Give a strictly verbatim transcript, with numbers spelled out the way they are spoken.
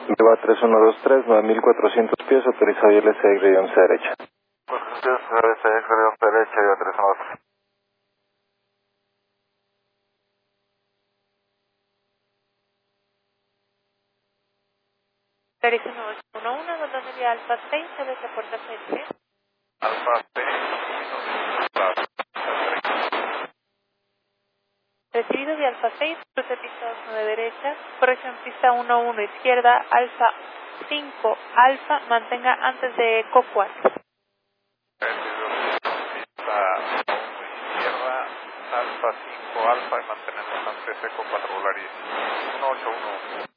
Viva tres uno dos tres, nueve mil cuatrocientos pies, autorizado I L C Y once derecha. cuatrocientos I L C Y once derecha, Viva tres uno dos. Teresa nueve ocho uno uno, Golden Vía Alfa seis, desde Puerto Felipe. Alfa seis, Recibido de Alfa seis, cruce pista nueve derecha, corrección pista uno uno izquierda, Alfa cinco, Alfa, mantenga antes de Eco cuatro. Pista izquierda, Alfa cinco, Alfa y mantenemos antes Eco cuatro, Volaris uno ocho uno.